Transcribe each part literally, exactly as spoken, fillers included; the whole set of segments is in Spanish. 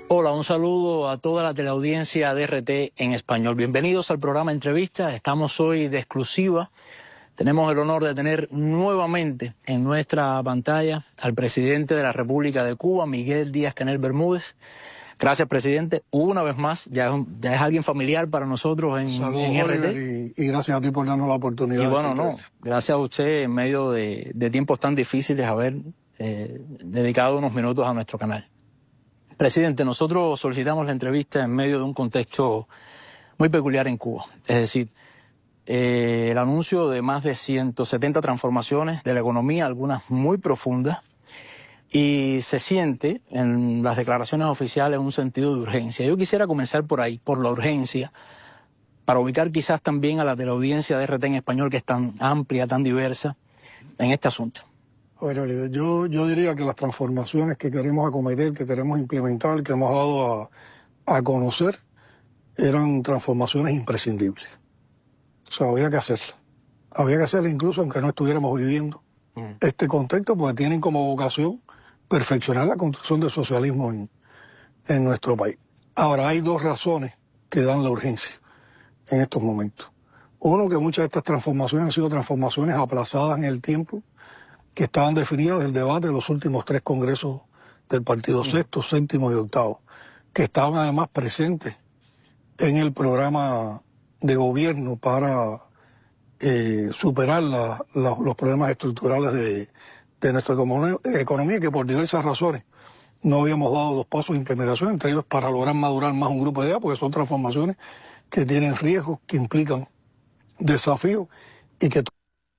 Hola, un saludo a toda la teleaudiencia de R T en español. Bienvenidos al programa Entrevista. Estamos hoy de exclusiva. Tenemos el honor de tener nuevamente en nuestra pantalla al presidente de la República de Cuba, Miguel Díaz-Canel Bermúdez. Gracias, presidente. Una vez más, ya es, un, ya es alguien familiar para nosotros en, Saludos, en R T. Oliver, y, y gracias a ti por darnos la oportunidad. Y bueno, no, gracias a usted en medio de, de tiempos tan difíciles haber eh, dedicado unos minutos a nuestro canal. Presidente, nosotros solicitamos la entrevista en medio de un contexto muy peculiar en Cuba. Es decir, eh, el anuncio de más de ciento setenta transformaciones de la economía, algunas muy profundas, y se siente en las declaraciones oficiales un sentido de urgencia. Yo quisiera comenzar por ahí, por la urgencia, para ubicar quizás también a la teleaudiencia de R T en español, que es tan amplia, tan diversa, en este asunto. Bueno, Oliver, yo, yo diría que las transformaciones que queremos acometer, que queremos implementar, que hemos dado a, a conocer, eran transformaciones imprescindibles. O sea, había que hacerlas. Había que hacerlas incluso aunque no estuviéramos viviendo mm. este contexto, porque tienen como vocación perfeccionar la construcción del socialismo en, en nuestro país. Ahora, hay dos razones que dan la urgencia en estos momentos. Uno, que muchas de estas transformaciones han sido transformaciones aplazadas en el tiempo, que estaban definidas del debate de los últimos tres congresos del Partido mm. Sexto, Séptimo y Octavo, que estaban además presentes en el programa de gobierno para eh, superar la, la, los problemas estructurales de, de nuestra economía, que por diversas razones no habíamos dado los pasos de implementación, entre ellos para lograr madurar más un grupo de ideas, porque son transformaciones que tienen riesgos, que implican desafíos y que...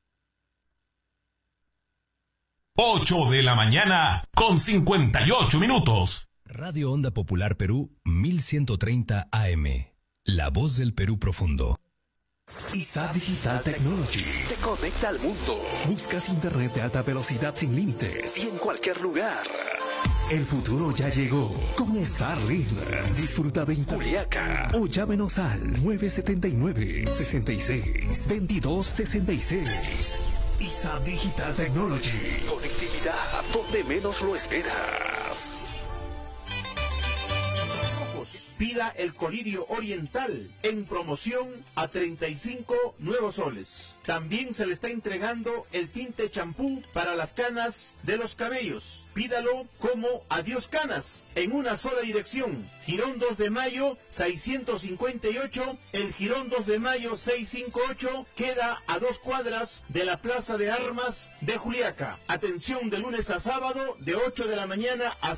ocho de la mañana con cincuenta y ocho minutos. Radio Onda Popular Perú mil ciento treinta A M. La voz del Perú profundo. I S A Digital Technology te conecta al mundo. Buscas internet de alta velocidad sin límites y en cualquier lugar. El futuro ya llegó con Starlink. Disfruta de Juliaca o llámenos al nueve siete nueve, seis seis, veintidós sesenta y seis. I S A Digital Technology. Conectividad donde menos lo esperas. Pida el colirio oriental en promoción a treinta y cinco nuevos soles. También se le está entregando el tinte champú para las canas de los cabellos. Pídalo como Adiós Canas en una sola dirección. Jirón dos de mayo seiscientos cincuenta y ocho. El Jirón dos de mayo seiscientos cincuenta y ocho queda a dos cuadras de la Plaza de Armas de Juliaca. Atención de lunes a sábado de ocho de la mañana a